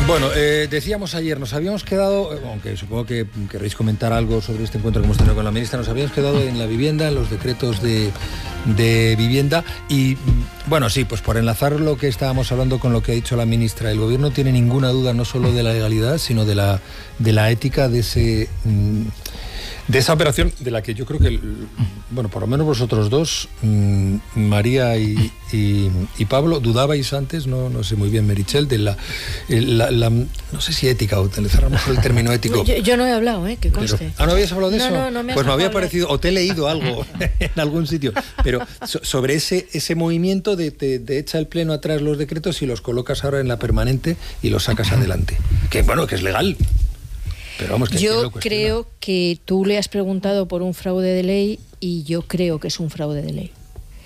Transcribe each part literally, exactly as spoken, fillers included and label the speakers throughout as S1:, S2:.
S1: Bueno, eh, decíamos ayer, nos habíamos quedado, aunque supongo que querréis comentar algo sobre este encuentro que hemos tenido con la ministra, nos habíamos quedado en la vivienda, en los decretos de, de vivienda y, bueno, sí, pues por enlazar lo que estábamos hablando con lo que ha dicho la ministra, el gobierno tiene ninguna duda no solo de la legalidad, sino de la, de la ética de ese... Mmm, de esa operación, de la que yo creo que, bueno, por lo menos vosotros dos, mmm, María y, y, y Pablo, dudabais antes, no, no sé muy bien, Meritxell, de la, la, la, no sé si ética, o utilizáramos el término ético.
S2: Yo, yo no he hablado, ¿eh? Que conste.
S1: Pero, ¿ah, no habías hablado de
S2: no,
S1: eso?
S2: No, no me
S1: Pues me había
S2: hablar.
S1: parecido, o te he leído algo en algún sitio, pero so, sobre ese, ese movimiento de, de, de echa el pleno atrás los decretos y los colocas ahora en la permanente y los sacas adelante. Que bueno, que es legal. Pero vamos, que
S2: yo creo que tú le has preguntado por un fraude de ley y yo creo que es un fraude de ley.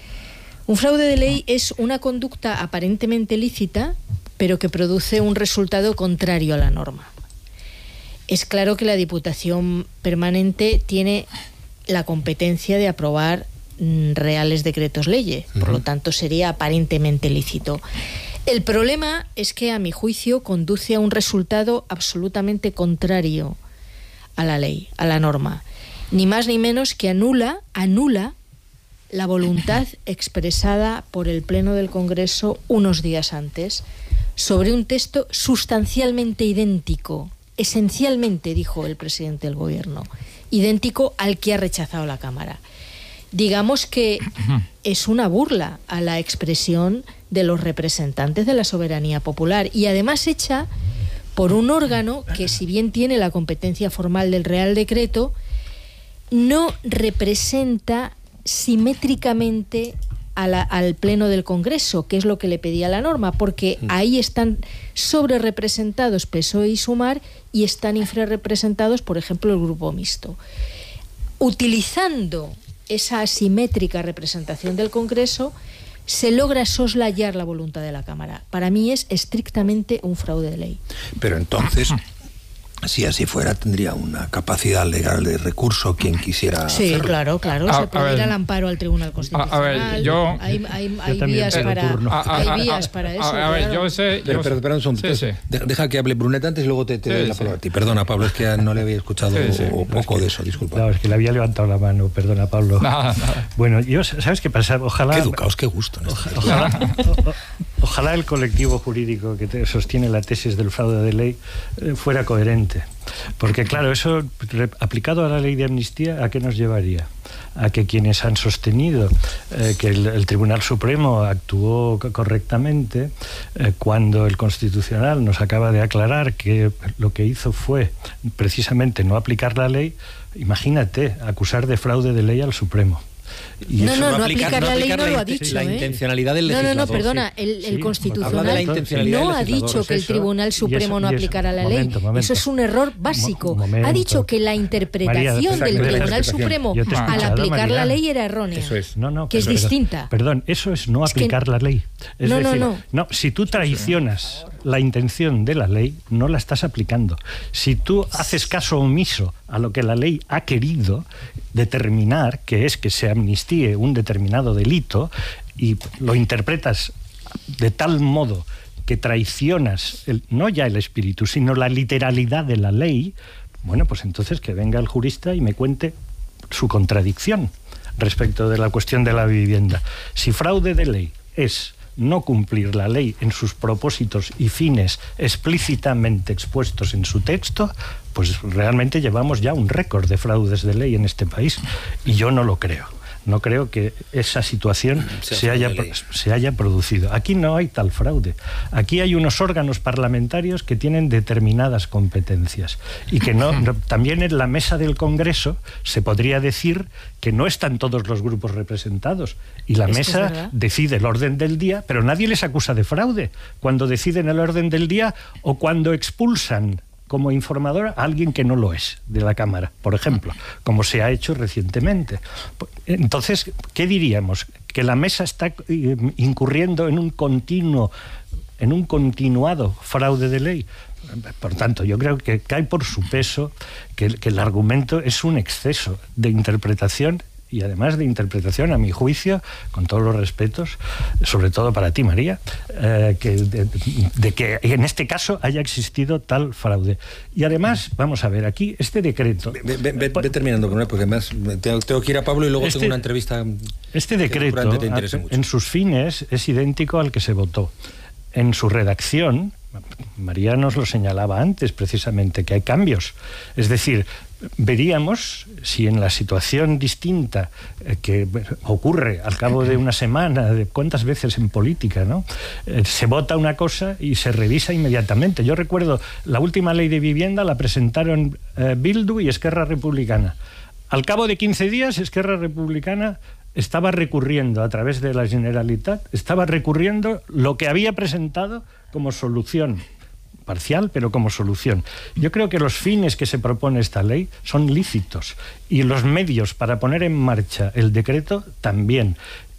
S2: Un fraude de ley es una conducta aparentemente lícita, pero que produce un resultado contrario a la norma. Es claro que la Diputación Permanente tiene la competencia de aprobar mm, reales decretos leyes, por uh-huh. lo tanto sería aparentemente lícito. El problema es que, a mi juicio, conduce a un resultado absolutamente contrario a la ley, a la norma. Ni más ni menos que anula, anula la voluntad expresada por el Pleno del Congreso unos días antes sobre un texto sustancialmente idéntico, esencialmente, dijo el presidente del Gobierno, idéntico al que ha rechazado la Cámara. Digamos que es una burla a la expresión de los representantes de la soberanía popular y además hecha por un órgano que, si bien tiene la competencia formal del Real Decreto, no representa simétricamente a la, al Pleno del Congreso, que es lo que le pedía la norma, porque ahí están sobre representados P S O E y Sumar y están infrarrepresentados, por ejemplo, el Grupo Mixto. Utilizando esa asimétrica representación del Congreso, se logra soslayar la voluntad de la Cámara. Para mí es estrictamente un fraude de ley.
S1: Pero entonces, si así fuera, tendría una capacidad legal de recurso quien quisiera
S2: Sí,
S1: hacerlo.
S2: claro, claro.
S3: A,
S2: se puede ir al amparo al Tribunal Constitucional.
S3: A, a ver, yo...
S2: Hay, hay, hay
S3: yo
S2: vías, para,
S3: a, a,
S2: hay
S3: a,
S2: vías
S3: a,
S2: para eso.
S3: A, a ver,
S2: claro.
S3: yo sé...
S1: Pero,
S3: yo
S1: pero, pero un segundo.
S3: sí, sí.
S1: Deja que hable Brunet antes y luego te, te
S3: sí,
S1: doy la
S3: sí.
S1: palabra a ti. Perdona, Pablo, es que no le había escuchado
S3: sí, sí.
S1: o poco de eso, disculpa.
S4: No, es que le había levantado la mano, perdona, Pablo.
S3: Nada, nada.
S4: Bueno, yo, ¿sabes qué pasa? Ojalá...
S1: Qué educados, qué gusto. ¿No?
S4: Ojalá, ojalá, o, ojalá el colectivo jurídico que te, sostiene la tesis del fraude de ley eh, fuera coherente. Porque, claro, eso aplicado a la ley de amnistía, ¿a qué nos llevaría? A que quienes han sostenido eh, que el, el Tribunal Supremo actuó correctamente eh, cuando el Constitucional nos acaba de aclarar que lo que hizo fue precisamente no aplicar la ley, imagínate, acusar de fraude de ley al Supremo.
S2: Y no, no, no, no aplicar, aplicar la ley no lo ha dicho.
S1: La
S2: ¿eh?
S1: intencionalidad del legislador.
S2: No, no, no, perdona, el, el sí, Constitucional
S1: de la
S2: no ha dicho que el Tribunal Supremo eso, no aplicara la ley.
S4: Momento, momento.
S2: Eso es un error básico.
S4: Momento.
S2: Ha dicho que la interpretación
S4: María,
S2: del Tribunal
S1: interpretación.
S2: Supremo
S4: escuchado,
S2: al aplicar
S4: María.
S2: la ley era errónea.
S1: Eso es.
S4: No, no,
S2: que es
S4: perdón,
S2: distinta.
S4: Perdón, eso es no aplicar es que, la ley. Es
S2: no,
S4: decir,
S2: no, no.
S4: no, si tú traicionas la intención de la ley, no la estás aplicando. Si tú haces caso omiso a lo que la ley ha querido determinar, que es que se amnistíe un determinado delito, y lo interpretas de tal modo que traicionas el, no ya el espíritu, sino la literalidad de la ley, bueno, pues entonces que venga el jurista y me cuente su contradicción respecto de la cuestión de la vivienda. Si fraude de ley es no cumplir la ley en sus propósitos y fines explícitamente expuestos en su texto, pues realmente llevamos ya un récord de fraudes de ley en este país, y yo no lo creo. No creo que esa situación se, se, haya, se haya producido. Aquí no hay tal fraude. Aquí hay unos órganos parlamentarios que tienen determinadas competencias y que no, no también en la mesa del Congreso se podría decir que no están todos los grupos representados y la es mesa decide el orden del día, pero nadie les acusa de fraude cuando deciden el orden del día o cuando expulsan como informador a alguien que no lo es de la Cámara, por ejemplo, como se ha hecho recientemente. Entonces, ¿qué diríamos? Que la mesa está incurriendo en un continuo, en un continuado fraude de ley. Por tanto, yo creo que cae por su peso que, que el argumento es un exceso de interpretación y además de interpretación, a mi juicio, con todos los respetos, sobre todo para ti, María, eh, que de, de que en este caso haya existido tal fraude. Y además, vamos a ver, aquí este decreto...
S1: Ve, ve, ve, ve terminando con él, porque además tengo, tengo que ir a Pablo y luego
S4: este,
S1: tengo una entrevista...
S4: Este decreto, en sus fines, es idéntico al que se votó. En su redacción, María nos lo señalaba antes, precisamente, que hay cambios. Es decir, veríamos si en la situación distinta eh, que ocurre al cabo de una semana, de cuántas veces en política, ¿no? Eh, se vota una cosa y se revisa inmediatamente. Yo recuerdo, la última ley de vivienda la presentaron eh, Bildu y Esquerra Republicana. Al cabo de quince días, Esquerra Republicana estaba recurriendo a través de la Generalitat, estaba recurriendo lo que había presentado como solución parcial, pero como solución. Yo creo que los fines que se propone esta ley son lícitos y los medios para poner en marcha el decreto también.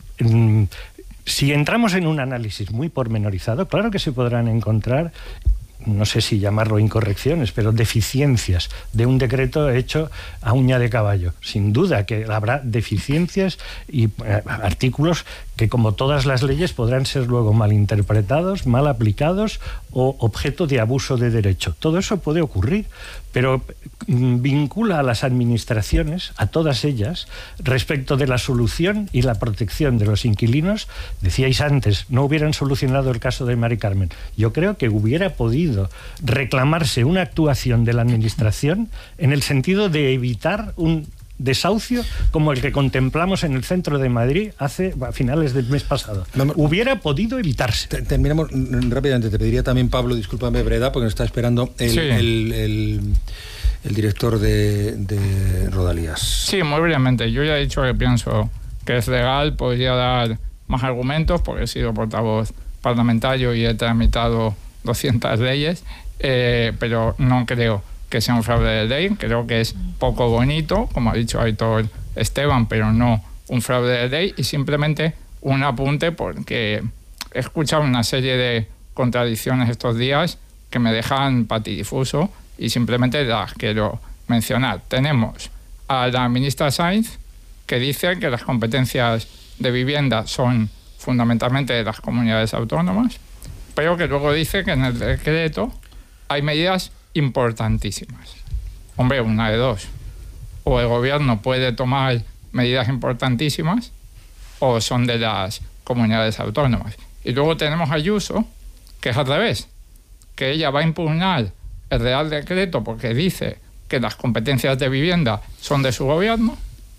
S4: Si entramos en un análisis muy pormenorizado, claro que se podrán encontrar, no sé si llamarlo incorrecciones, pero deficiencias de un decreto hecho a uña de caballo. Sin duda que habrá deficiencias y eh, artículos que, como todas las leyes, podrán ser luego mal interpretados, mal aplicados o objeto de abuso de derecho. Todo eso puede ocurrir, pero mm, vincula a las administraciones, a todas ellas, respecto de la solución y la protección de los inquilinos. Decíais antes, no hubieran solucionado el caso de Mari Carmen. Yo creo que hubiera podido reclamarse una actuación de la administración en el sentido de evitar un desahucio como el que contemplamos en el centro de Madrid hace a finales del mes pasado. Vamos, hubiera podido evitarse.
S1: Terminamos rápidamente. Te pediría también, Pablo, discúlpame, brevedad, porque nos está esperando el, sí. el, el, el director de, de Rodalías.
S3: Sí, muy brevemente. Yo ya he dicho que pienso que es legal, podría dar más argumentos, porque he sido portavoz parlamentario y he tramitado doscientas leyes, eh, pero no creo que sea un fraude de ley. Creo que es poco bonito, como ha dicho Aitor Esteban, pero no un fraude de ley, y simplemente un apunte, porque he escuchado una serie de contradicciones estos días que me dejan patidifuso y simplemente las quiero mencionar. Tenemos a la ministra Sainz, que dice que las competencias de vivienda son fundamentalmente de las comunidades autónomas, pero que luego dice que en el decreto hay medidas importantísimas. Hombre, una de dos. O el gobierno puede tomar medidas importantísimas o son de las comunidades autónomas. Y luego tenemos a Ayuso, que es al revés, que ella va a impugnar el Real Decreto porque dice que las competencias de vivienda son de su gobierno.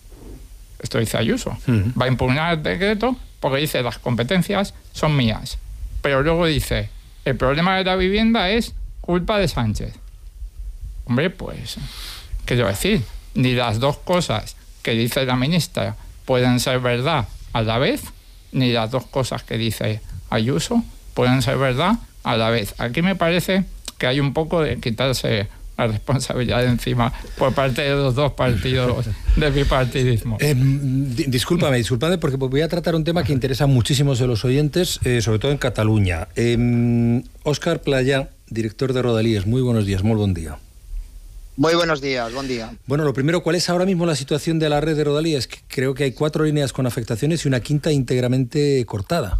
S3: Esto dice Ayuso. Uh-huh. Va a impugnar el decreto porque dice las competencias son mías. Pero luego dice, el problema de la vivienda es culpa de Sánchez. Hombre, pues, ¿qué quiero decir? Ni las dos cosas que dice la ministra pueden ser verdad a la vez, ni las dos cosas que dice Ayuso pueden ser verdad a la vez. Aquí me parece que hay un poco de quitarse la responsabilidad de encima por parte de los dos partidos del bipartidismo.
S1: Eh, discúlpame, discúlpame, porque voy a tratar un tema que interesa a muchísimos de los oyentes, eh, sobre todo en Cataluña. Eh, Óscar Playá, director de Rodalías, muy buenos días, muy buen día.
S5: Muy buenos días, buen día.
S1: Bueno, lo primero, ¿cuál es ahora mismo la situación de la red de Rodalías? Que creo que hay cuatro líneas con afectaciones y una quinta íntegramente cortada.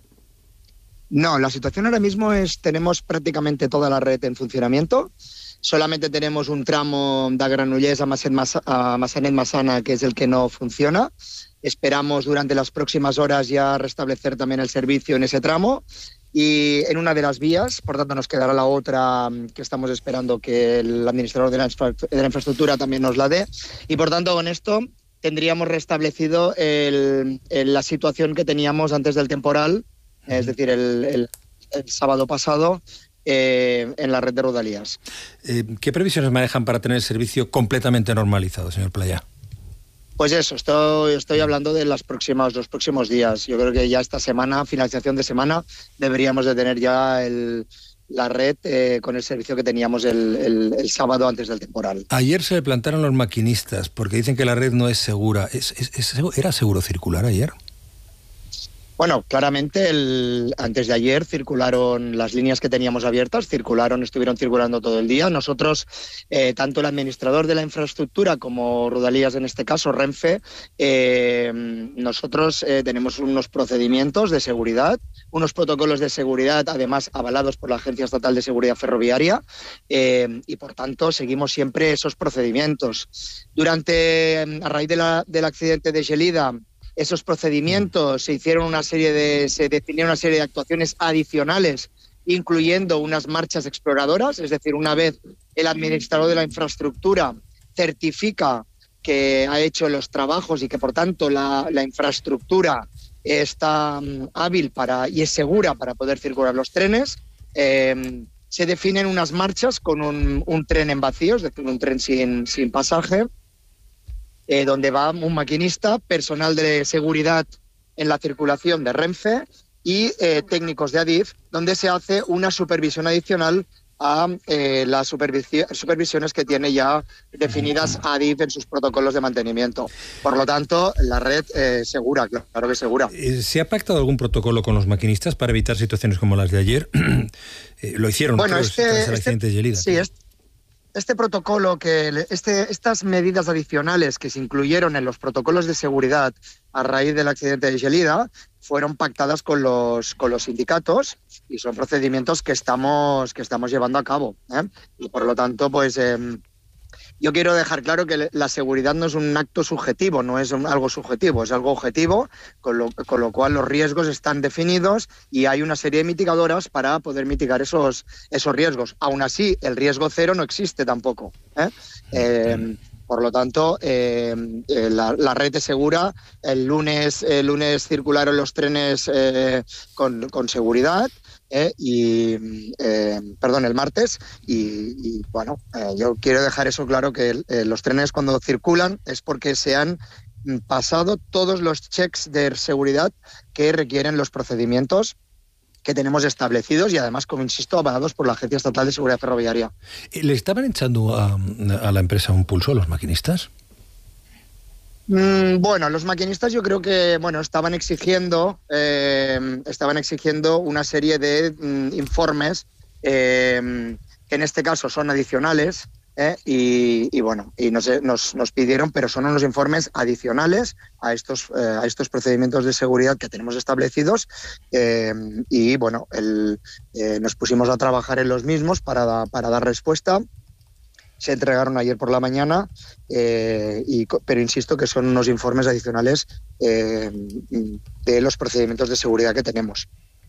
S5: No, la situación ahora mismo es, tenemos prácticamente toda la red en funcionamiento. Solamente tenemos un tramo de Granollers a Massanet-Massana, que es el que no funciona. Esperamos durante las próximas horas ya restablecer también el servicio en ese tramo. Y en una de las vías, por tanto nos quedará la otra que estamos esperando que el administrador de la, infra- de la infraestructura también nos la dé. Y por tanto con esto tendríamos restablecido el, el, la situación que teníamos antes del temporal, es decir, el, el, el sábado pasado, eh, en la red de Rodalías.
S1: Eh, ¿Qué previsiones manejan para tener el servicio completamente normalizado, señor Playá?
S5: Pues eso, estoy, estoy hablando de los próximos, los próximos días. Yo creo que ya esta semana, finalización de semana, deberíamos de tener ya el, la red eh, con el servicio que teníamos el, el, el sábado antes del temporal.
S1: Ayer se le plantaron los maquinistas porque dicen que la red no es segura. ¿Es, es, es, ¿Era seguro circular ayer?
S5: Bueno, claramente el, antes de ayer circularon las líneas que teníamos abiertas, circularon, estuvieron circulando todo el día. Nosotros, eh, tanto el administrador de la infraestructura como Rodalías, en este caso Renfe, eh, nosotros eh, tenemos unos procedimientos de seguridad, unos protocolos de seguridad, además avalados por la Agencia Estatal de Seguridad Ferroviaria, eh, y por tanto seguimos siempre esos procedimientos. Durante, a raíz de la, del accidente de Gelida, esos procedimientos se hicieron una serie de, se definieron una serie de actuaciones adicionales, incluyendo unas marchas exploradoras, es decir, una vez el administrador de la infraestructura certifica que ha hecho los trabajos y que por tanto la, la infraestructura está um, hábil para, y es segura para poder circular los trenes, eh, se definen unas marchas con un, un tren en vacío, es decir, un tren sin, sin pasaje, Eh, donde va un maquinista, personal de seguridad en la circulación de Renfe y eh, técnicos de Adif, donde se hace una supervisión adicional a eh, las supervisi- supervisiones que tiene ya definidas Adif en sus protocolos de mantenimiento. Por lo tanto, la red eh, segura, claro que segura.
S1: ¿Se ha pactado algún protocolo con los maquinistas para evitar situaciones como las de ayer? eh, lo hicieron,
S5: bueno,
S1: creo,
S5: este,
S1: tras el
S5: este,
S1: accidente de Gelida.
S5: Sí, este, Este protocolo, que este, estas medidas adicionales que se incluyeron en los protocolos de seguridad a raíz del accidente de Gelida, fueron pactadas con los, con los sindicatos y son procedimientos que estamos, que estamos llevando a cabo, ¿eh? Y por lo tanto, pues eh, yo quiero dejar claro que la seguridad no es un acto subjetivo, no es un, algo subjetivo, es algo objetivo, con lo, con lo cual los riesgos están definidos y hay una serie de mitigadoras para poder mitigar esos, esos riesgos. Aún así, el riesgo cero no existe tampoco, ¿eh? Eh, por lo tanto, eh, eh, la, la red es segura. El lunes, el lunes circularon los trenes eh, con, con seguridad. Eh, y eh, perdón, el martes y, y bueno, eh, yo quiero dejar eso claro, que eh, los trenes cuando circulan es porque se han pasado todos los checks de seguridad que requieren los procedimientos que tenemos establecidos y además, como insisto, avalados por la Agencia Estatal de Seguridad Ferroviaria.
S1: ¿Le estaban echando a, a la empresa un pulso los maquinistas?
S5: Mm, bueno, los maquinistas yo creo que bueno estaban exigiendo eh, estaban exigiendo una serie de mm, informes eh, que en este caso son adicionales eh, y, y bueno y nos, nos, nos pidieron, pero son unos informes adicionales a estos eh, a estos procedimientos de seguridad que tenemos establecidos eh, y bueno el, eh, nos pusimos a trabajar en los mismos para, da, para dar respuesta. Se entregaron ayer por la mañana, eh, y, pero insisto que son unos informes adicionales eh, de los procedimientos de seguridad que tenemos.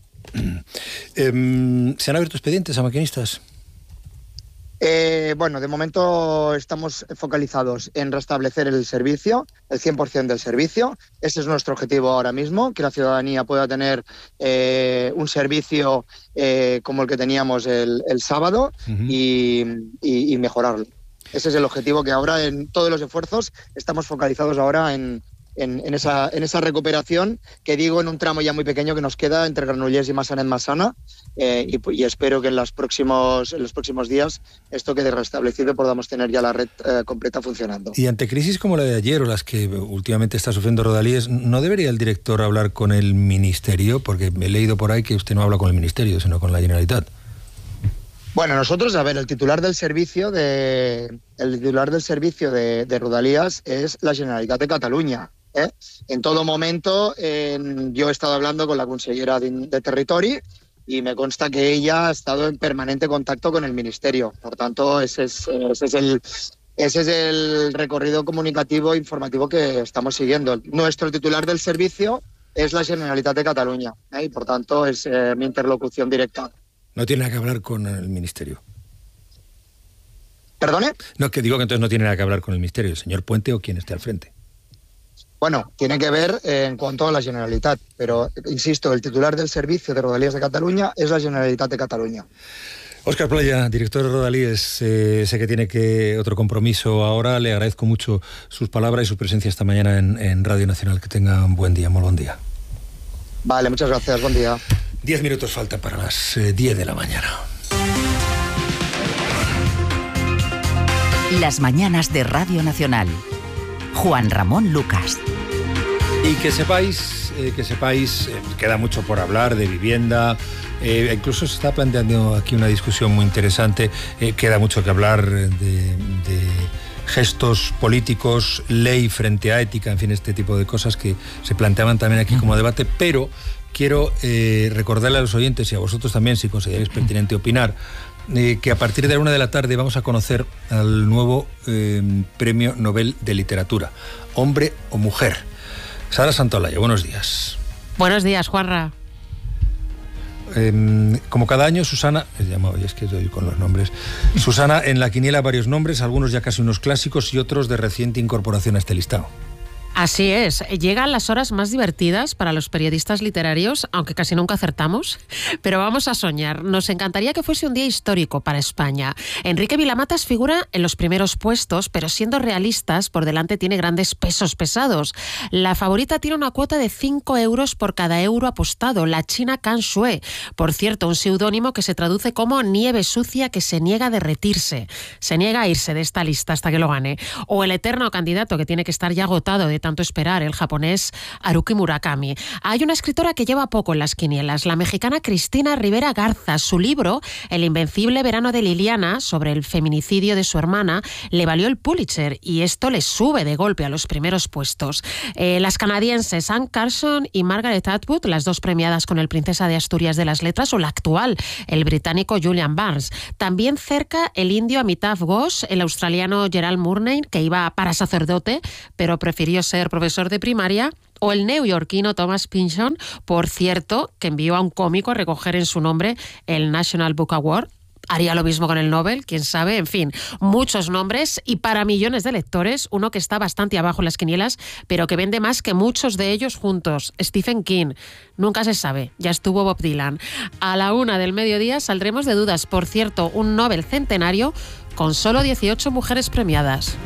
S1: Eh, ¿Se han abierto expedientes a maquinistas?
S5: Eh, bueno, de momento estamos focalizados en restablecer el servicio, el cien por ciento del servicio. Ese es nuestro objetivo ahora mismo, que la ciudadanía pueda tener eh, un servicio eh, como el que teníamos el, el sábado uh-huh. y, y, y mejorarlo. Ese es el objetivo, que ahora en todos los esfuerzos estamos focalizados ahora en, en, en, esa, en esa recuperación, que digo, en un tramo ya muy pequeño que nos queda entre Granollers y Massanet-Massana, eh, y, y espero que en los, próximos, en los próximos días esto quede restablecido y podamos tener ya la red eh, completa funcionando.
S1: Y ante crisis como la de ayer o las que últimamente está sufriendo Rodalíes, ¿no debería el director hablar con el Ministerio? Porque he leído por ahí que usted no habla con el Ministerio, sino con la Generalitat.
S5: Bueno, nosotros, a ver, el titular del servicio de el titular del servicio de, de Rodalías es la Generalitat de Cataluña. ¿eh? En todo momento eh, yo he estado hablando con la consellera de, de Territori y me consta que ella ha estado en permanente contacto con el Ministerio. Por tanto, ese es, ese es el ese es el recorrido comunicativo e informativo que estamos siguiendo. Nuestro titular del servicio es la Generalitat de Cataluña, ¿eh? y por tanto es eh, mi interlocución directa.
S1: No tiene nada que hablar con el Ministerio.
S5: ¿Perdone?
S1: No, que digo que entonces no tiene nada que hablar con el Ministerio, el señor Puente o quien esté al frente.
S5: Bueno, tiene que ver eh, en cuanto a la Generalitat, pero insisto, el titular del servicio de Rodalías de Cataluña es la Generalitat de Cataluña.
S1: Óscar Playa, director de Rodalíes, eh, sé que tiene que otro compromiso ahora. Le agradezco mucho sus palabras y su presencia esta mañana en, en Radio Nacional. Que tenga un buen día, muy buen día.
S5: Vale, muchas gracias, buen día.
S1: Diez minutos faltan para las eh, diez de la mañana.
S6: Las mañanas de Radio Nacional. Juan Ramón Lucas.
S1: Y que sepáis eh, que sepáis, eh, queda mucho por hablar de vivienda, eh, incluso se está planteando aquí una discusión muy interesante, eh, queda mucho que hablar de, de gestos políticos, ley frente a ética, en fin, este tipo de cosas que se planteaban también aquí como debate, pero quiero eh, recordarle a los oyentes y a vosotros también, si consideráis pertinente opinar, eh, que a partir de la una de la tarde vamos a conocer al nuevo eh, Premio Nobel de Literatura, hombre o mujer. Sara Santolaya, buenos días.
S6: Buenos días, Juanra.
S1: Eh, como cada año, Susana, es que doy con los nombres, Susana, en la quiniela varios nombres, algunos ya casi unos clásicos y otros de reciente incorporación a este listado.
S6: Así es, llegan las horas más divertidas para los periodistas literarios, aunque casi nunca acertamos, pero vamos a soñar. Nos encantaría que fuese un día histórico para España. Enrique Vilamatas figura en los primeros puestos, pero siendo realistas, por delante tiene grandes pesos pesados. La favorita tiene una cuota de cinco euros por cada euro apostado, la china Can Shui. Por cierto, un seudónimo que se traduce como nieve sucia que se niega a derretirse. Se niega a irse de esta lista hasta que lo gane. O el eterno candidato que tiene que estar ya agotado de tanto esperar, el japonés Haruki Murakami. Hay una escritora que lleva poco en las quinielas, la mexicana Cristina Rivera Garza. Su libro, El invencible verano de Liliana, sobre el feminicidio de su hermana, le valió el Pulitzer y esto le sube de golpe a los primeros puestos. Eh, las canadienses Anne Carson y Margaret Atwood, las dos premiadas con el Princesa de Asturias de las Letras, o la actual, el británico Julian Barnes. También cerca el indio Amitav Ghosh, el australiano Gerald Murnane, que iba para sacerdote, pero prefirió ser profesor de primaria, o el neoyorquino Thomas Pynchon, por cierto, que envió a un cómico a recoger en su nombre el National Book Award. Haría lo mismo con el Nobel, quién sabe, en fin, muchos nombres y para millones de lectores, uno que está bastante abajo en las quinielas, pero que vende más que muchos de ellos juntos, Stephen King. Nunca se sabe, ya estuvo Bob Dylan. A la una del mediodía saldremos de dudas, por cierto, un Nobel centenario con solo dieciocho mujeres premiadas.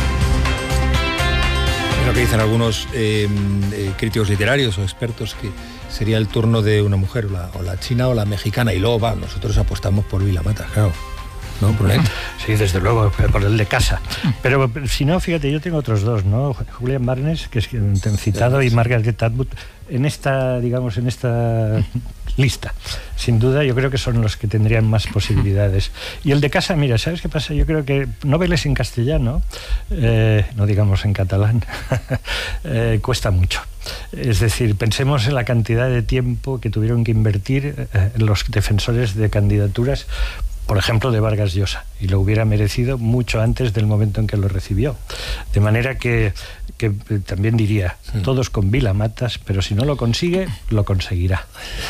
S1: Lo que dicen algunos eh, eh, críticos literarios o expertos, que sería el turno de una mujer, o la, o la china o la mexicana, y luego va, nosotros apostamos por Vilamatas, claro. ¿No, Brunet?
S4: Sí, desde luego, por el de casa. Pero, pero si no, fíjate, yo tengo otros dos, ¿no? Julian Barnes, que es quien te han citado, y Margaret Atwood, en esta, digamos, en esta lista. Sin duda, yo creo que son los que tendrían más posibilidades. Y el de casa, mira, ¿sabes qué pasa? Yo creo que noveles en castellano, eh, no digamos en catalán, eh, cuesta mucho. Es decir, pensemos en la cantidad de tiempo que tuvieron que invertir eh, los defensores de candidaturas, por ejemplo, de Vargas Llosa, y lo hubiera merecido mucho antes del momento en que lo recibió. De manera que, que también diría, mm. todos con Vilamatas, pero si no lo consigue, lo conseguirá.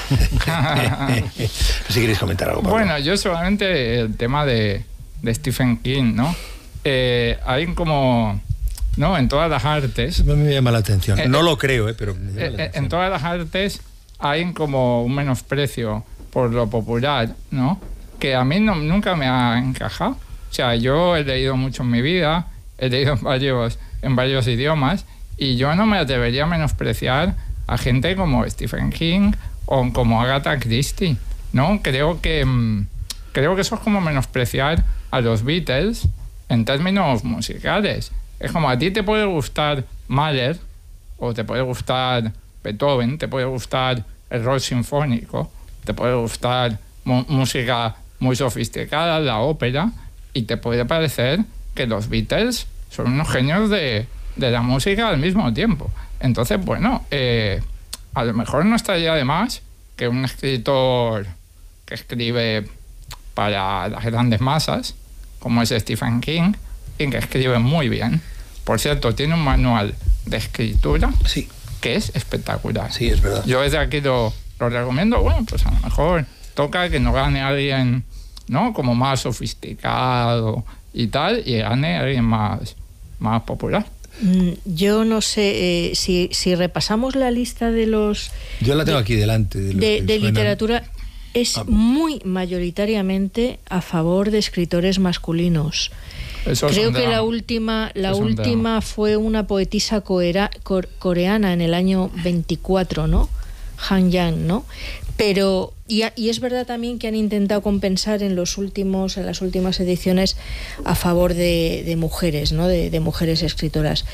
S1: Si queréis comentar algo, Pablo.
S3: Bueno, yo solamente el tema de, de Stephen King, ¿no? Eh, hay como... ¿no? En todas las artes...
S1: Me, me llama la atención.
S3: Eh,
S1: no lo creo, eh, pero me llama
S3: eh,
S1: la atención.
S3: En todas las artes hay como un menosprecio por lo popular, ¿no? Que a mí no, nunca me ha encajado. O sea, yo he leído mucho en mi vida, he leído en varios, en varios idiomas, y yo no me atrevería a menospreciar a gente como Stephen King o como Agatha Christie, ¿no? Creo que, creo que eso es como menospreciar a los Beatles en términos musicales. Es como, a ti te puede gustar Mahler, o te puede gustar Beethoven, te puede gustar el rock sinfónico, te puede gustar mu- música muy sofisticada, la ópera, y te puede parecer que los Beatles son unos genios de, de la música al mismo tiempo. Entonces, bueno, eh, a lo mejor no estaría de más que un escritor que escribe para las grandes masas, como es Stephen King, y que escribe muy bien. Por cierto, tiene un manual de escritura
S1: sí.
S3: que es espectacular.
S1: Sí, es verdad.
S3: Yo desde aquí lo, lo recomiendo. Bueno, pues a lo mejor toca que no gane alguien, ¿no? Como más sofisticado y tal, y gane alguien más, más popular.
S2: Yo no sé, eh, si, si repasamos la lista de los...
S1: Yo la tengo
S2: de,
S1: aquí delante. De, los
S2: de,
S1: que
S2: de
S1: suenan.
S2: literatura, es ah. muy mayoritariamente a favor de escritores masculinos.
S3: Eso
S2: Creo que
S3: drama.
S2: la última, la
S3: es
S2: última fue una poetisa corea, core, coreana en el año veinticuatro, ¿no? Han Yang, ¿no? Pero y, y es verdad también que han intentado compensar en los últimos, en las últimas ediciones a favor de, de mujeres, ¿no? De, de mujeres escritoras.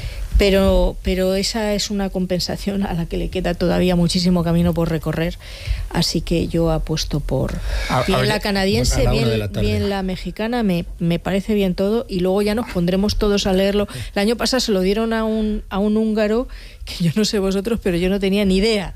S2: pero, pero esa es una compensación a la que le queda todavía muchísimo camino por recorrer, así que yo apuesto por
S3: A-
S2: bien
S3: a-
S2: la canadiense,
S1: a la una
S2: bien,
S1: de la tarde.
S2: bien la mexicana, me, me parece bien todo, y luego ya nos pondremos todos a leerlo. El año pasado se lo dieron a un, a un húngaro que yo no sé vosotros, pero yo no tenía ni idea.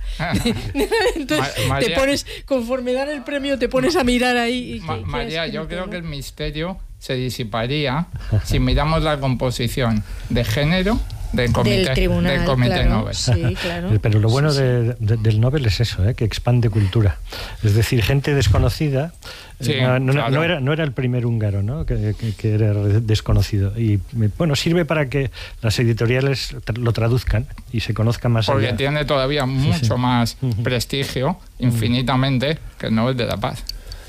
S2: Entonces
S3: Ma- María-
S2: te pones, conforme dan el premio, te pones a mirar ahí. Y
S3: Ma-
S2: qué- qué
S3: María,
S2: escrito,
S3: yo creo
S2: ¿no?
S3: que el misterio se disiparía si miramos la composición de género del comité,
S2: del tribunal,
S3: del comité
S2: claro,
S3: Nobel.
S2: sí, claro.
S4: Pero lo bueno
S2: Sí, sí.
S4: de- de- del Nobel es eso, ¿eh? Que expande cultura. Es decir, gente desconocida.
S3: Sí,
S4: eh, no, no-
S3: claro.
S4: no era, no era el primer húngaro, ¿no? que, que- que era desconocido. Y bueno, sirve para que las editoriales tra- lo traduzcan y se conozca más
S3: Porque
S4: allá.
S3: tiene todavía mucho
S4: sí.
S3: más
S4: Ujú.
S3: prestigio, infinitamente, que el Nobel de la Paz.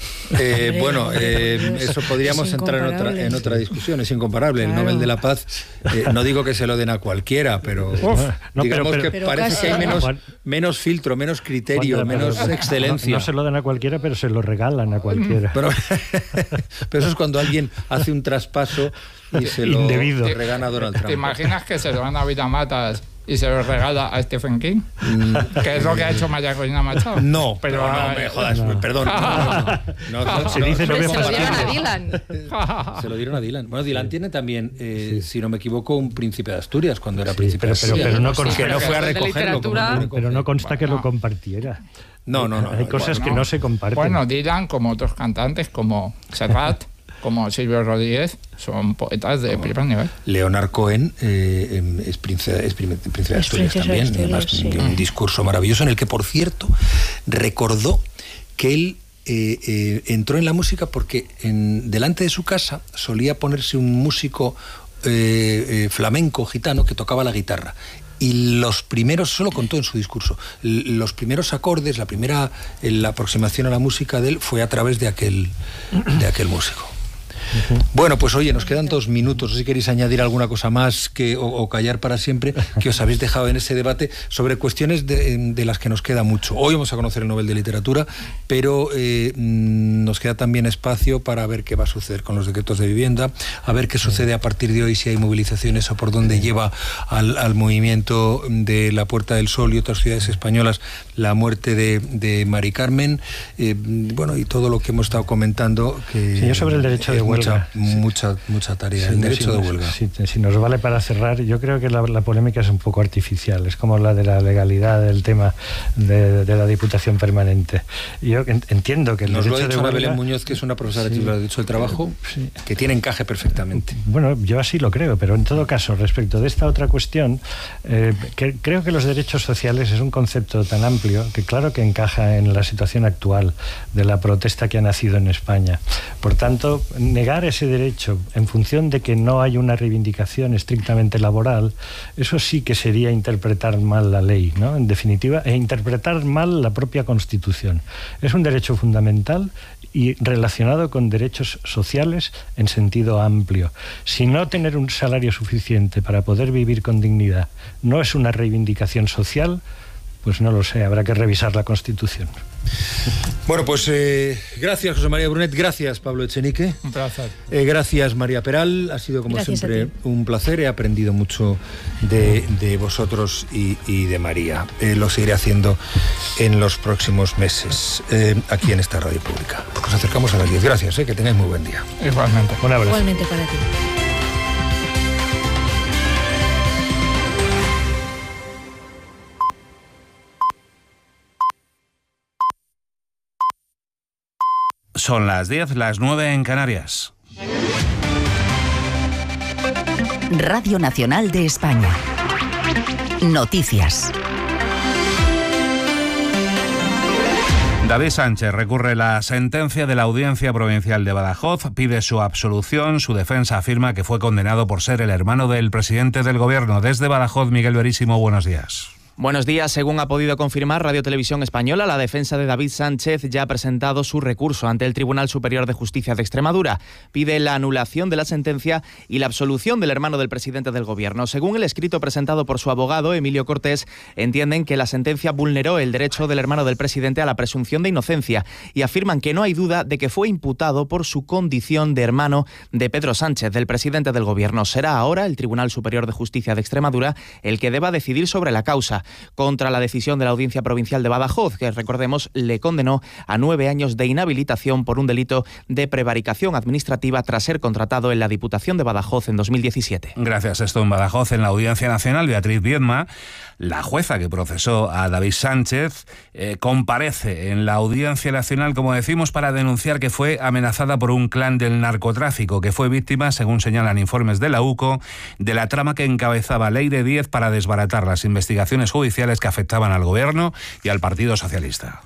S1: Eh,
S2: Hombre,
S1: bueno, eh,
S2: Dios,
S1: eso podríamos
S2: es
S1: entrar en otra,
S2: incomparable.
S1: en otra discusión, es incomparable.
S2: Claro.
S1: El Nobel de la Paz, eh, no digo que se lo den a cualquiera, pero
S3: Uf,
S4: no,
S1: digamos
S4: pero- pero-
S1: que
S2: Pero
S1: parece
S2: casi.
S1: que hay menos,
S4: Juan-
S1: menos filtro, menos criterio,
S4: Juan de la
S1: menos
S4: Pedrosa.
S1: excelencia.
S4: No, no se lo dan a cualquiera, pero se lo regalan a cualquiera.
S1: Pero, pero eso es cuando alguien hace un traspaso y se lo
S4: Indebido.
S1: regala a Donald
S3: ¿Te
S1: Trump.
S3: imaginas que se lo van a Vida Matas y se lo regala a Stephen King? ¿Qué es lo que ha hecho María Corina Machado?
S1: Mm. No,
S3: pero
S1: pero no,
S3: ah,
S1: me jodas,
S4: no.
S1: perdón. No, no, no, no, no,
S4: Se
S1: no,
S4: dice
S1: no
S4: no
S1: es
S4: me
S7: Se lo dieron a
S1: compatible.
S7: Dylan.
S1: Se lo dieron a Dylan. Bueno, Dylan tiene también, eh, si no me equivoco, un príncipe de Asturias cuando era príncipe
S4: pero-
S1: de
S4: pero-
S1: Asturias.
S4: pero no
S1: Que
S4: consta-
S1: no fue a
S7: de
S1: recogerlo. como
S7: literatura.
S1: lo recoge.
S4: Pero no consta que
S3: Bueno.
S4: lo compartiera.
S1: No, no, no.
S4: Hay
S1: no,
S4: cosas
S1: bueno,
S4: que no se comparten.
S3: Bueno, Dylan, como otros cantantes, como Serrat, como Silvio Rodríguez, son poetas de primer nivel.
S1: Leonard Cohen eh, em, es príncipe, es príncipe príncipe de
S2: Es
S1: Asturias
S2: príncipe de
S1: también.
S2: Asturias,
S1: Además,
S2: sí.
S1: de un discurso maravilloso en el que, por cierto, recordó que él eh, eh, entró en la música porque en, delante de su casa solía ponerse un músico eh, eh, flamenco, gitano, que tocaba la guitarra. Y los primeros, solo contó en su discurso, l- los primeros acordes, la primera eh, la aproximación a la música de él fue a través de aquel, de aquel músico. Bueno, pues oye, nos quedan dos minutos. No sé si queréis añadir alguna cosa más que, o, o callar para siempre, que os habéis dejado en ese debate sobre cuestiones de, de las que nos queda mucho. Hoy vamos a conocer el Nobel de Literatura, pero eh, mm, nos queda también espacio para ver qué va a suceder con los decretos de vivienda, a ver qué sucede a partir de hoy, si hay movilizaciones o por dónde lleva al, al movimiento de la Puerta del Sol y otras ciudades españolas la muerte de, de Mari Carmen, eh, bueno, y todo lo que hemos estado comentando. Que
S4: Sí, yo sobre el derecho de
S1: es
S4: huelga.
S1: Mucha,
S4: Sí.
S1: mucha, mucha tarea.
S4: Sí,
S1: el derecho
S4: si
S1: de
S4: nos-
S1: huelga.
S4: Si, si nos vale para cerrar, yo creo que la, la polémica es un poco artificial. Es como la de la legalidad del tema de, de la Diputación Permanente. Yo en- entiendo que el
S1: Nos lo ha
S4: derecho
S1: dicho
S4: de
S1: Ana Belén
S4: huelga...
S1: Muñoz, que es una profesora
S4: Sí.
S1: titular de Derecho del Trabajo,
S4: Sí.
S1: que tiene encaje perfectamente.
S4: Bueno, yo así lo creo, pero en todo caso, respecto de esta otra cuestión, eh, que, creo que los derechos sociales es un concepto tan amplio que claro que encaja en la situación actual de la protesta que ha nacido en España. Por tanto, negar ese derecho en función de que no hay una reivindicación estrictamente laboral, eso sí que sería interpretar mal la ley, ¿no? En definitiva, e interpretar mal la propia Constitución. Es un derecho fundamental y relacionado con derechos sociales en sentido amplio. Si no tener un salario suficiente para poder vivir con dignidad no es una reivindicación social, pues no lo sé, habrá que revisar la Constitución.
S1: Bueno, pues eh, gracias José María Brunet, gracias Pablo Echenique.
S3: Un placer.
S1: Eh, gracias María Peral, ha sido como
S2: Gracias a
S1: siempre
S2: ti.
S1: un placer, he aprendido mucho de, de vosotros y, y de María. Eh, lo seguiré haciendo en los próximos meses eh, aquí en esta radio pública. Nos acercamos a las diez. Gracias, eh, que tengáis muy buen día.
S3: Igualmente.
S4: Un abrazo.
S2: Igualmente para ti.
S8: Son las diez, las nueve en Canarias.
S9: Radio Nacional de España. Noticias.
S8: David Sánchez recurre la sentencia de la Audiencia Provincial de Badajoz, pide su absolución. Su defensa afirma que fue condenado por ser el hermano del presidente del Gobierno. Desde Badajoz, Miguel Verísimo, buenos días.
S7: Buenos días. Según ha podido confirmar Radio Televisión Española, la defensa de David Sánchez ya ha presentado su recurso ante el Tribunal Superior de Justicia de Extremadura. Pide la anulación de la sentencia y la absolución del hermano del presidente del Gobierno. Según el escrito presentado por su abogado, Emilio Cortés, entienden que la sentencia vulneró el derecho del hermano del presidente a la presunción de inocencia y afirman que no hay duda de que fue imputado por su condición de hermano de Pedro Sánchez, del presidente del Gobierno. Será ahora el Tribunal Superior de Justicia de Extremadura el que deba decidir sobre la causa, contra la decisión de la Audiencia Provincial de Badajoz, que, recordemos, le condenó a nueve años de inhabilitación por un delito de prevaricación administrativa tras ser contratado en la Diputación de Badajoz en dos mil diecisiete.
S8: Gracias. Esto en Badajoz, en la Audiencia Nacional, Beatriz Viedma, la jueza que procesó a David Sánchez, eh, comparece en la Audiencia Nacional, como decimos, para denunciar que fue amenazada por un clan del narcotráfico, que fue víctima, según señalan informes de la U C O, de la trama que encabezaba Leire Díez para desbaratar las investigaciones judiciales que afectaban al Gobierno y al Partido Socialista.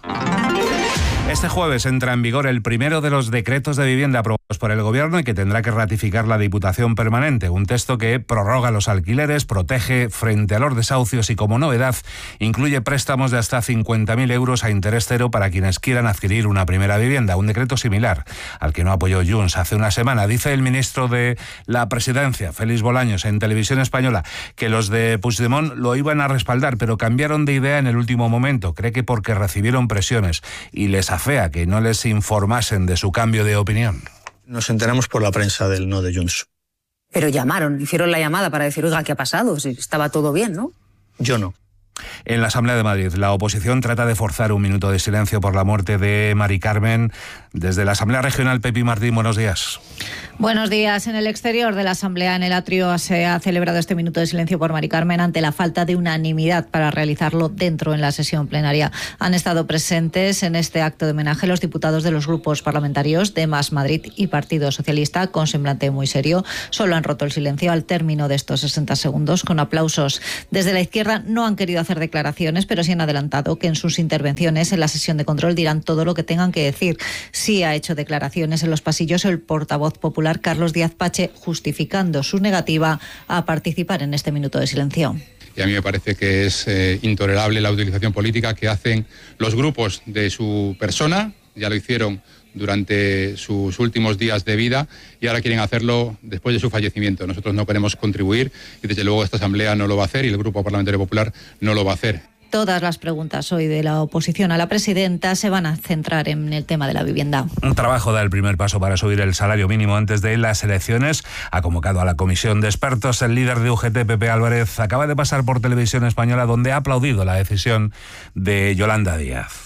S8: Este jueves entra en vigor el primero de los decretos de vivienda aprobados por el Gobierno y que tendrá que ratificar la Diputación Permanente. Un texto que prorroga los alquileres, protege frente a los desahucios y, como novedad, incluye préstamos de hasta cincuenta mil euros a interés cero para quienes quieran adquirir una primera vivienda. Un decreto similar al que no apoyó Junts hace una semana. Dice el ministro de la Presidencia, Félix Bolaños, en Televisión Española, que los de Puigdemont lo iban a respaldar, pero cambiaron de idea en el último momento. Cree que porque recibieron presiones y les afea que no les informasen de su cambio de opinión.
S10: Nos enteramos por la prensa del no de Junts.
S11: Pero llamaron, hicieron la llamada para decir, oiga, ¿qué ha pasado? Si estaba todo bien, ¿no?
S10: Yo no.
S8: En la Asamblea de Madrid, la oposición trata de forzar un minuto de silencio por la muerte de Mari Carmen. Desde la Asamblea Regional, Pepi Martín, buenos días.
S12: Buenos días. En el exterior de la Asamblea, en el atrio, se ha celebrado este minuto de silencio por Mari Carmen ante la falta de unanimidad para realizarlo dentro en la sesión plenaria. Han estado presentes en este acto de homenaje los diputados de los grupos parlamentarios de Más Madrid y Partido Socialista, con semblante muy serio. Solo han roto el silencio al término de estos sesenta segundos con aplausos. Desde la izquierda no han querido hacer declaraciones, pero sí han adelantado que en sus intervenciones en la sesión de control dirán todo lo que tengan que decir. Sí ha hecho declaraciones en los pasillos el portavoz popular Carlos Díaz Pache, justificando su negativa a participar en este minuto de silencio.
S13: Y a mí me parece que es eh, intolerable la utilización política que hacen los grupos de su persona. Ya lo hicieron durante sus últimos días de vida y ahora quieren hacerlo después de su fallecimiento. Nosotros no queremos contribuir y desde luego esta Asamblea no lo va a hacer y el Grupo Parlamentario Popular no lo va a hacer.
S12: Todas las preguntas hoy de la oposición a la presidenta se van a centrar en el tema de la vivienda.
S8: Un trabajo da el primer paso para subir el salario mínimo antes de las elecciones. Ha convocado a la comisión de expertos. El líder de U G T, Pepe Álvarez, acaba de pasar por Televisión Española, donde ha aplaudido la decisión de Yolanda Díaz.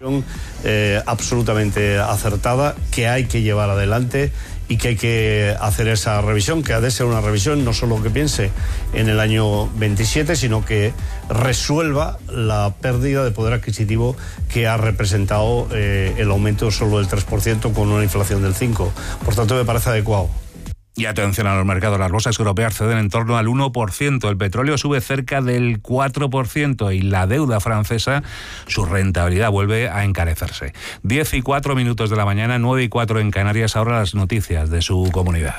S14: Eh, absolutamente acertada, que hay que llevar adelante y que hay que hacer esa revisión, que ha de ser una revisión no solo que piense en el año veintisiete, sino que resuelva la pérdida de poder adquisitivo que ha representado eh, el aumento solo del tres por ciento con una inflación del cinco por ciento. Por tanto, me parece adecuado.
S8: Y atención a los mercados, las bolsas europeas ceden en torno al uno por ciento, el petróleo sube cerca del cuatro por ciento y la deuda francesa, su rentabilidad vuelve a encarecerse. diez y cuatro minutos de la mañana, nueve y cuatro en Canarias, ahora las noticias de su comunidad.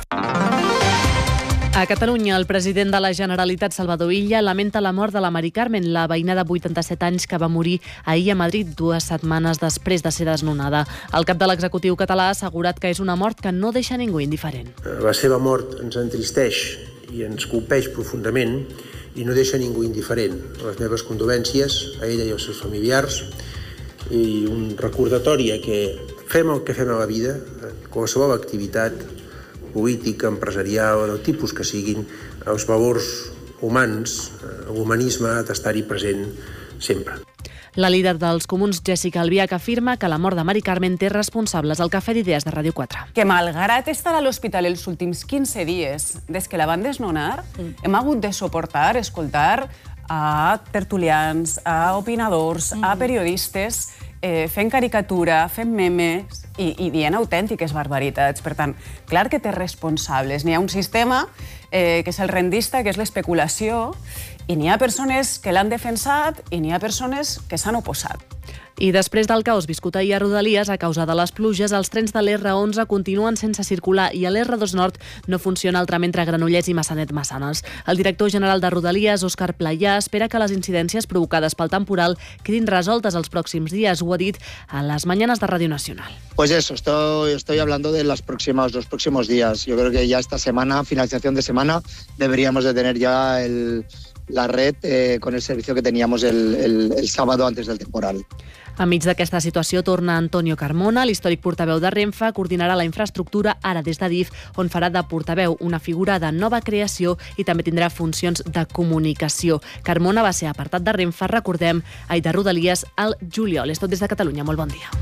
S15: A Catalunya, el president de la Generalitat, Salvador Illa, lamenta la mort de la Mari Carmen, la veïna de vuitanta-set anys que va morir ahir a Madrid dues setmanes després de ser desnonada. El cap de l'executiu català ha assegurat que és una mort que no deixa ningú indiferent.
S16: La seva mort ens entristeix i ens colpeix profundament i no deixa ningú indiferent. Les meves condolències a ella i als seus familiars i un recordatori que fem el que fem a la vida, en qualsevol activitat política, empresarial, del tipus que siguin, els valors humans, l'humanisme ha d'estar-hi present sempre.
S15: La líder dels comuns, Jessica Albiach, afirma que la mort de Mari Carmen té responsables al Cafè d'Idees de Ràdio quatre.
S17: Que malgrat estar a l'hospital els últims quinze dies, des que la van desnonar, mm. hem hagut de suportar, escoltar a tertulians, a opinadors, mm. a periodistes, eh, fent caricatura, fent memes i, i dient autèntiques barbaritats. Per tant, clar que té responsables. N'hi ha un sistema eh, que és el rendista, que és l'especulació, i n'hi ha persones que l'han defensat i n'hi ha persones que s'han oposat.
S15: I després del caos viscut ahir a Rodalies a causa de les pluges, els trens de l'R onze continuen sense circular i a l'R dos Nord no funciona el tram entre Granollers i Massanet-Massanes. El director general de Rodalies, Òscar Playà, espera que les incidències provocades pel temporal quedin resoltes els pròxims dies. Ho ha dit a les mañanas de Radio Nacional.
S5: Pues eso, estoy, estoy hablando de los próximos, los próximos días. Yo creo que ya esta semana, finalización de semana, deberíamos de tener ya el, la red eh, con el servicio que teníamos el, el, el sábado antes del temporal.
S15: Enmig d'aquesta situació torna Antonio Carmona, l'històric portaveu de Renfe, coordinarà la infraestructura ara des de D I F, on farà de portaveu, una figura de nova creació i també tindrà funcions de comunicació. Carmona va ser apartat de Renfe, recordem, ai, de Rodalies al juliol. És tot des de Catalunya. Molt bon dia.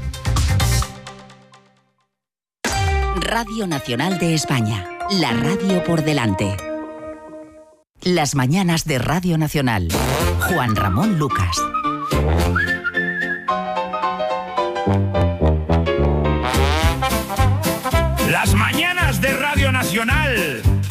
S9: Radio Nacional de España, la radio por delante. Las mañanas de Radio Nacional. Juan Ramón Lucas.
S18: Las mañanas de Radio Nacional